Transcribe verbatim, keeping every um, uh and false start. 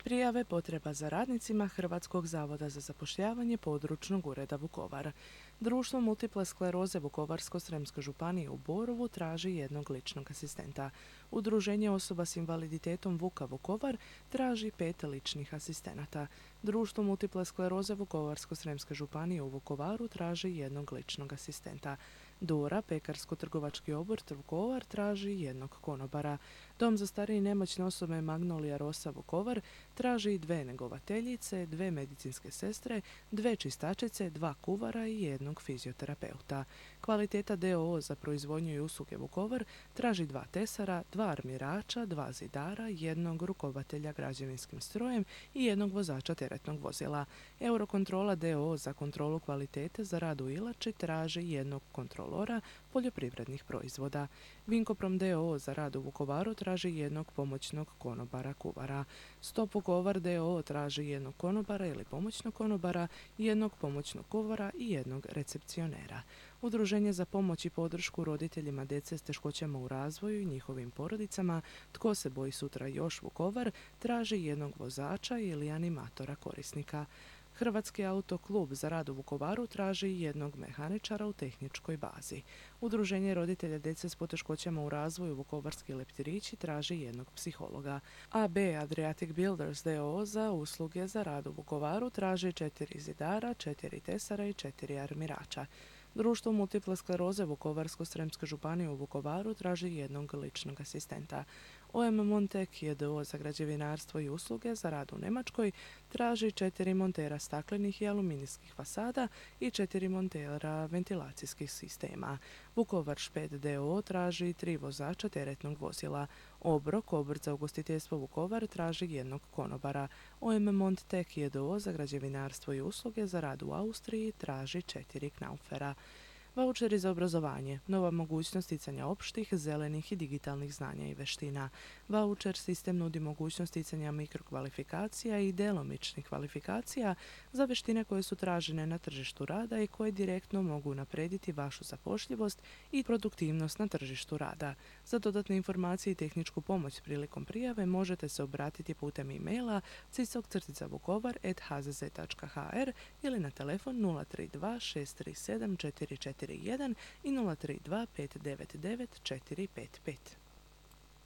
Prijave potreba za radnicima Hrvatskog zavoda za zapošljavanje područnog ureda Vukovar. Društvo multiple skleroze Vukovarsko-srijemske županije u Borovu traži jednog ličnog asistenta. Udruženje osoba s invaliditetom Vuka Vukovar traži pet ličnih asistenata. Društvo multiple skleroze Vukovarsko-srijemske županije u Vukovaru traži jednog ličnog asistenta. Dora, pekarsko-trgovački obrt Vukovar, traži jednog konobara. Dom za starije i nemoćne osobe Magnolija Rosa Vukovar traži dve njegovateljice, dve medicinske sestre, dve čistačice, dva kuvara i jednog fizioterapeuta. Kvaliteta d o o za proizvodnju i usluge Vukovar traži dva tesara, dva armirača, dva zidara, jednog rukovatelja građevinskim strojem i jednog vozača teretnog vozila. Eurokontrola d o o za kontrolu kvalitete za rad u Ilači traži jednog kontrolora poljoprivrednih proizvoda. Vinkoprom d o o za rad u Vukovaru traži jednog pomoćnog konobara kuvara. Stop Vukovar d o o traži jednog konobara ili pomoćnog konobara, jednog pomoćnog kuvara i jednog recepcionera. Udruženje za pomoć i podršku roditeljima djece s teškoćama u razvoju i njihovim porodicama Tko se boji sutra još Vukovar traži jednog vozača ili animatora korisnika. Hrvatski autoklub za rad u Vukovaru traži jednog mehaničara u tehničkoj bazi. Udruženje roditelja djece s poteškoćama u razvoju Vukovarski leptirići traži jednog psihologa. A B Adriatic Builders d o o za usluge za rad u Vukovaru traži četiri zidara, četiri tesara i četiri armirača. Društvo multiple skleroze Vukovarsko-srijemske županije u Vukovaru traži jednog ličnog asistenta. O M Montek je d o o za građevinarstvo i usluge za rad u Njemačkoj traži četiri montera staklenih i aluminijskih fasada i četiri montera ventilacijskih sistema. Vukovar Šped d o o traži tri vozača teretnog vozila. Obrok, obrt za ugostiteljstvo Vukovar, traži jednog konobara. O M Montek je d o o za građevinarstvo i usluge za rad u Austriji traži četiri knaufera. Vaučeri za obrazovanje, nova mogućnost sticanja opštih, zelenih i digitalnih znanja i veština. Vaučer sistem nudi mogućnost sticanja mikrokvalifikacija i djelomičnih kvalifikacija za veštine koje su tražene na tržištu rada i koje direktno mogu unaprijediti vašu zapošljivost i produktivnost na tržištu rada. Za dodatne informacije i tehničku pomoć prilikom prijave možete se obratiti putem e-maila cisok crtica vukovar at h z z tačka h r ili na telefon nula tri dva šest tri sedam četiri četiri jedan i nula tri dva pet devet devet četiri pet pet.